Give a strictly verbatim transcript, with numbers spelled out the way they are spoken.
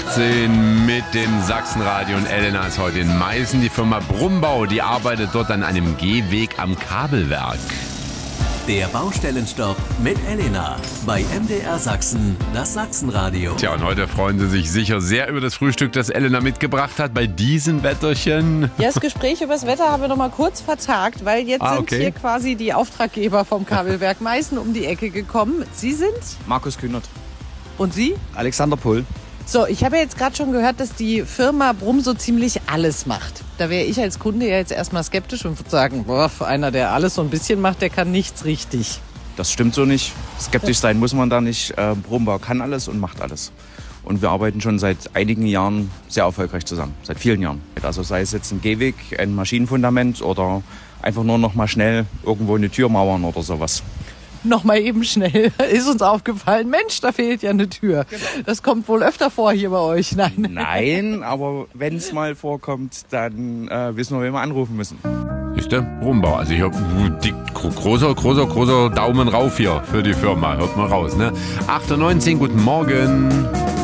achtzehn mit dem Sachsenradio und Elena ist heute in Meißen. Die Firma Brumbau, die arbeitet dort an einem Gehweg am Kabelwerk. Der Baustellenstopp mit Elena bei M D R Sachsen, das Sachsenradio. Tja, und heute freuen Sie sich sicher sehr über das Frühstück, das Elena mitgebracht hat bei diesem Wetterchen. Ja, das Gespräch über das Wetter haben wir noch mal kurz vertagt, weil jetzt Ah, sind okay. hier quasi die Auftraggeber vom Kabelwerk Meißen um die Ecke gekommen. Sie sind? Markus Kühnert. Und Sie? Alexander Pohl. So, ich habe ja jetzt gerade schon gehört, dass die Firma Brumm so ziemlich alles macht. Da wäre ich als Kunde ja jetzt erstmal skeptisch und würde sagen, boah, einer, der alles so ein bisschen macht, der kann nichts richtig. Das stimmt so nicht. Skeptisch sein muss man da nicht. Äh, Brumbau kann alles und macht alles. Und wir arbeiten schon seit einigen Jahren sehr erfolgreich zusammen. Seit vielen Jahren. Also sei es jetzt ein Gehweg, ein Maschinenfundament oder einfach nur noch mal schnell irgendwo eine Tür mauern oder sowas. Nochmal eben schnell, ist uns aufgefallen, Mensch, da fehlt ja eine Tür. Das kommt wohl öfter vor hier bei euch. Nein. Nein, aber wenn es mal vorkommt, dann äh, wissen wir, wen wir anrufen müssen. Ist der Brumbau. Also ich habe großer, großer, großer Daumen rauf hier für die Firma. Hört mal raus, ne? acht Uhr neunzehn, guten Morgen.